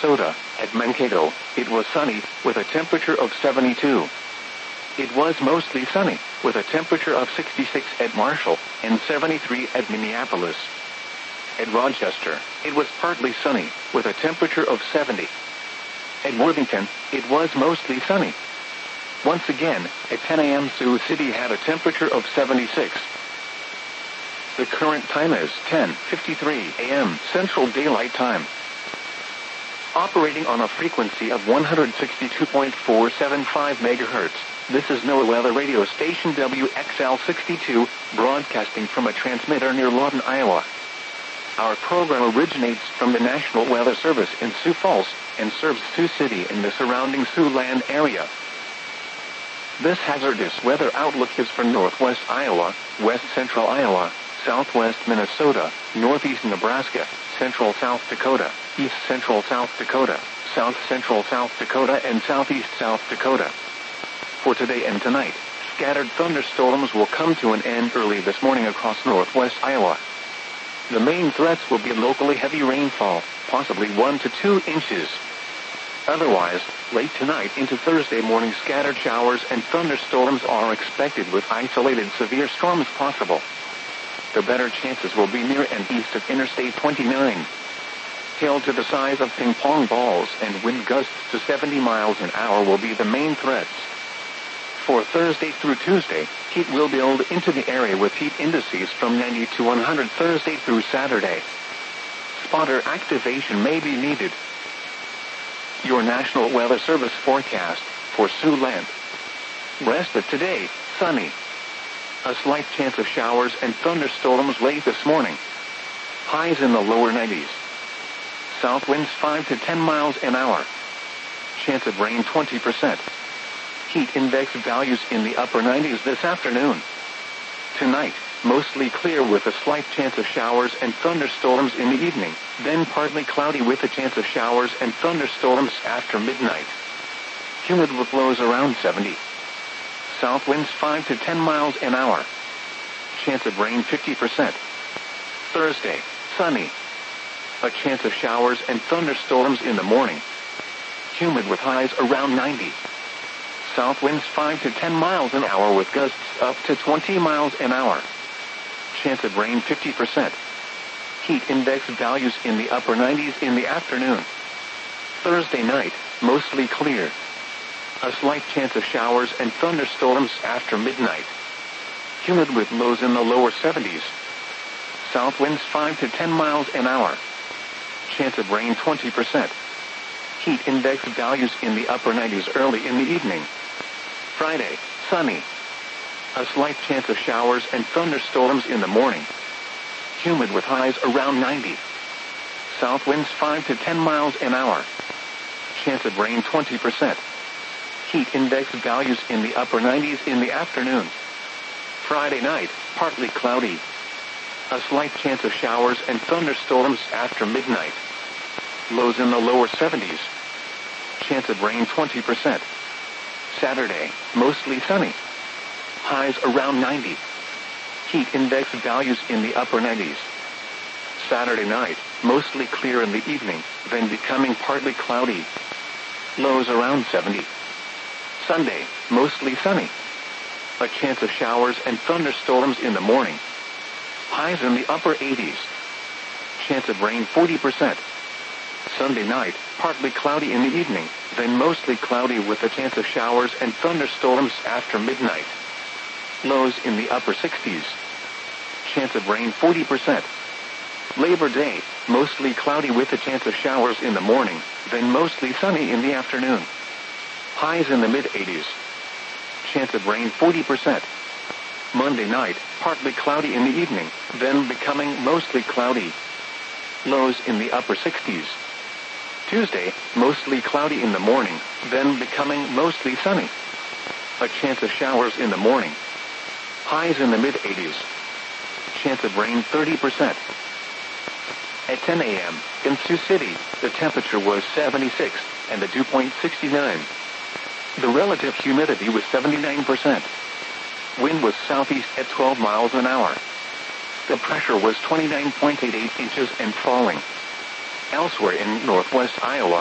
Minnesota. At Mankato, it was sunny, with a temperature of 72. It was mostly sunny, with a temperature of 66 at Marshall, and 73 at Minneapolis. At Rochester, it was partly sunny, with a temperature of 70. At Worthington, it was mostly sunny. Once again, at 10 a.m. Sioux City had a temperature of 76. The current time is 10:53 a.m. Central Daylight Time. Operating on a frequency of 162.475 MHz, this is NOAA Weather Radio Station WXL62, broadcasting from a transmitter near Lawton, Iowa. Our program originates from the National Weather Service in Sioux Falls and serves Sioux City and the surrounding Siouxland area. This hazardous weather outlook is for northwest Iowa, west central Iowa, southwest Minnesota, northeast Nebraska, central South Dakota, east central South Dakota, south central South Dakota, and southeast South Dakota. For today and tonight, scattered thunderstorms will come to an end early this morning across northwest Iowa. The main threats will be locally heavy rainfall, possibly 1 to 2 inches. Otherwise, late tonight into Thursday morning, scattered showers and thunderstorms are expected, with isolated severe storms possible. The better chances will be near and east of Interstate 29. Hail to the size of ping pong balls and wind gusts to 70 miles an hour will be the main threats. For Thursday through Tuesday, heat will build into the area with heat indices from 90 to 100 Thursday through Saturday. Spotter activation may be needed. Your National Weather Service forecast for Siouxland. Rest of today, sunny. A slight chance of showers and thunderstorms late this morning. Highs in the lower 90s. South winds 5 to 10 miles an hour. Chance of rain 20%. Heat index values in the upper 90s this afternoon. Tonight, mostly clear with a slight chance of showers and thunderstorms in the evening, then partly cloudy with a chance of showers and thunderstorms after midnight. Humid with lows around 70. South winds 5 to 10 miles an hour. Chance of rain 50%. Thursday, sunny. A chance of showers and thunderstorms in the morning. Humid with highs around 90. South winds 5 to 10 miles an hour with gusts up to 20 miles an hour. Chance of rain 50%. Heat index values in the upper 90s in the afternoon. Thursday night, mostly clear. A slight chance of showers and thunderstorms after midnight. Humid with lows in the lower 70s. South winds 5 to 10 miles an hour. Chance of rain 20%. Heat index values in the upper 90s early in the evening. Friday, sunny. A slight chance of showers and thunderstorms in the morning. Humid with highs around 90. South winds 5 to 10 miles an hour. Chance of rain 20%. Heat index values in the upper 90s in the afternoon. Friday night, partly cloudy. A slight chance of showers and thunderstorms after midnight. Lows in the lower 70s. Chance of rain 20%. Saturday, mostly sunny. Highs around 90. Heat index values in the upper 90s. Saturday night, mostly clear in the evening, then becoming partly cloudy. Lows around 70. Sunday, mostly sunny. A chance of showers and thunderstorms in the morning. Highs in the upper 80s. Chance of rain 40%. Sunday night, partly cloudy in the evening, then mostly cloudy with a chance of showers and thunderstorms after midnight. Lows in the upper 60s. Chance of rain 40%. Labor Day, mostly cloudy with a chance of showers in the morning, then mostly sunny in the afternoon. Highs in the mid-80s. Chance of rain 40%. Monday night, partly cloudy in the evening, then becoming mostly cloudy. Lows in the upper 60s. Tuesday, mostly cloudy in the morning, then becoming mostly sunny. A chance of showers in the morning. Highs in the mid-80s. Chance of rain 30%. At 10 a.m., in Sioux City, the temperature was 76, and the dew point 69. The relative humidity was 79%. Wind was southeast at 12 miles an hour. The pressure was 29.88 inches and falling. Elsewhere in northwest Iowa,